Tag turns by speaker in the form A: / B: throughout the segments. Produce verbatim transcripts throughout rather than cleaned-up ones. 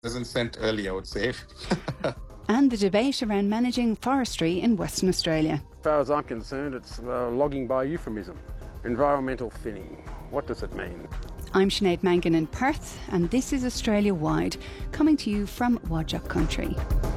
A: Isn't sent early, I would say.
B: And the debate around managing forestry in Western Australia.
C: As far as I'm concerned, it's uh, logging by euphemism. Environmental thinning. What does it mean?
B: I'm Sinead Mangan in Perth, and this is Australia Wide, coming to you from Whadjuk Country.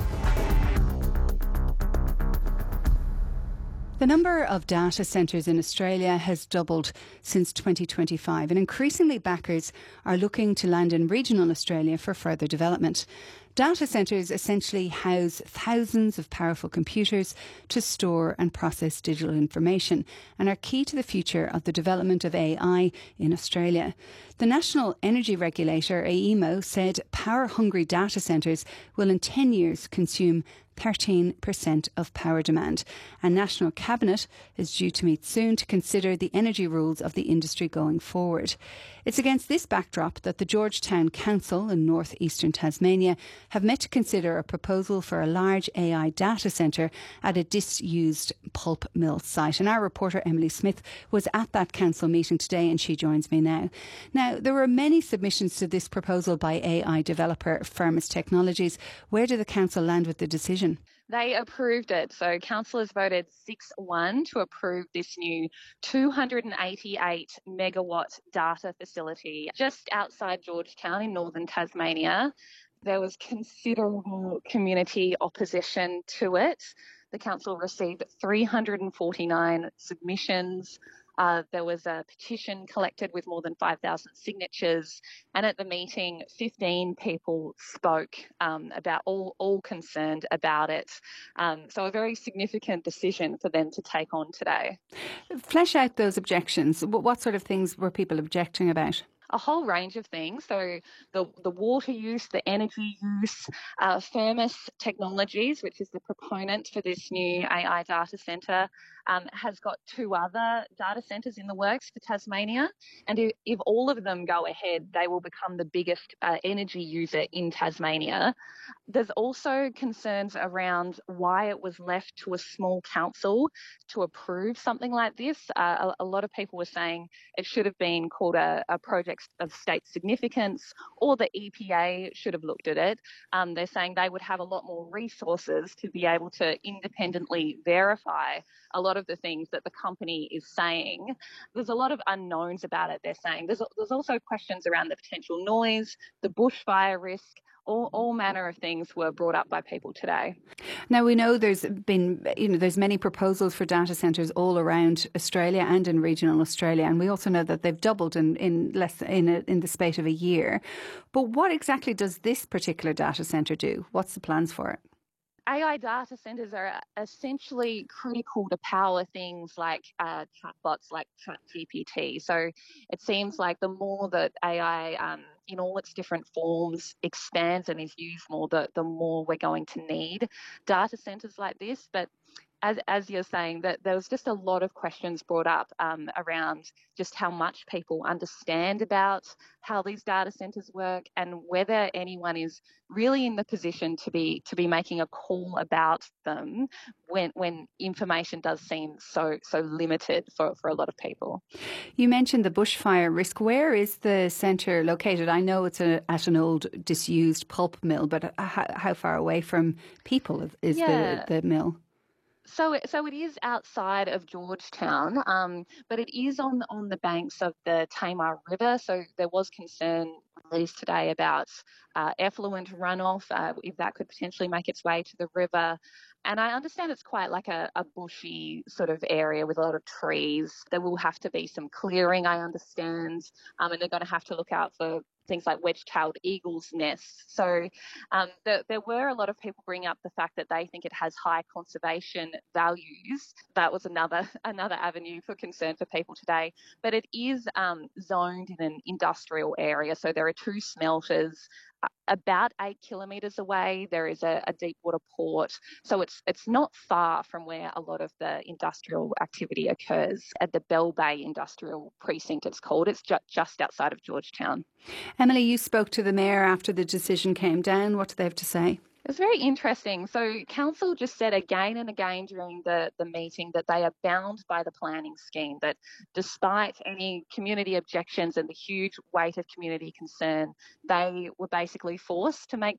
B: The number of data centres in Australia has doubled since twenty twenty-five, and increasingly backers are looking to land in regional Australia for further development. Data centres essentially house thousands of powerful computers to store and process digital information and are key to the future of the development of A I in Australia. The National Energy Regulator, A E M O, said power-hungry data centres will in ten years consume thirteen percent of power demand. And National Cabinet is due to meet soon to consider the energy rules of the industry going forward. It's against this backdrop that the Georgetown Council in north eastern Tasmania have met to consider a proposal for a large A I data centre at a disused pulp mill site. And our reporter Emily Smith was at that council meeting today, and she joins me now. Now, there were many submissions to this proposal by A I developer Firmus Technologies. Where did the council land with the decision?
D: They approved it. So councillors voted six one to approve this new two hundred eighty-eight megawatt data facility just outside Georgetown in northern Tasmania. There was considerable community opposition to it. The council received three hundred forty-nine submissions. Uh, there was a petition collected with more than five thousand signatures, and at the meeting, fifteen people spoke um, about all, all concerned about it. Um, so a very significant decision for them to take on today.
B: Flesh out those objections. What sort of things were people objecting about?
D: A whole range of things. So the the water use, the energy use, uh, Firmus Technologies, which is the proponent for this new A I data centre, um, has got two other data centres in the works for Tasmania. And if, if all of them go ahead, they will become the biggest uh, energy user in Tasmania. There's also concerns around why it was left to a small council to approve something like this. Uh, a, a lot of people were saying it should have been called a, a project of state significance, or the E P A should have looked at it. Um, they're saying they would have a lot more resources to be able to independently verify a lot of the things that the company is saying. There's a lot of unknowns about it, they're saying. There's, there's also questions around the potential noise, the bushfire risk. All, all manner of things were brought up by people today.
B: Now, we know there's been, you know, there's many proposals for data centres all around Australia and in regional Australia, and we also know that they've doubled in in less in a, in the space of a year. But what exactly does this particular data centre do? What's the plans for it?
D: A I data centres are essentially critical to power things like uh, chatbots like ChatGPT. So it seems like the more that A I, um, in all its different forms, expands and is used more, the, the more we're going to need data centres like this. But As, as you're saying, that there was just a lot of questions brought up um, around just how much people understand about how these data centres work and whether anyone is really in the position to be to be making a call about them when when information does seem so so limited for, for a lot of people.
B: You mentioned the bushfire risk. Where is the centre located? I know it's a, at an old disused pulp mill, but how, how far away from people is
D: yeah.
B: the, the mill?
D: So, so it is outside of Georgetown, um, but it is on on the banks of the Tamar River. So there was concern released today about uh, effluent runoff, uh, if that could potentially make its way to the river. And I understand it's quite like a, a bushy sort of area with a lot of trees. There will have to be some clearing, I understand, um, and they're going to have to look out for things like wedge-tailed eagles' nests. So um, there, there were a lot of people bringing up the fact that they think it has high conservation values. That was another another avenue for concern for people today. But it is um, zoned in an industrial area. So there are two smelters. About eight kilometres away, there is a, a deep water port. So it's it's not far from where a lot of the industrial activity occurs at the Bell Bay Industrial Precinct, it's called. It's ju- just outside of Georgetown.
B: Emily, you spoke to the Mayor after the decision came down. What do they have to say?
D: It was very interesting. So council just said again and again during the, the meeting that they are bound by the planning scheme, that despite any community objections and the huge weight of community concern, they were basically forced to make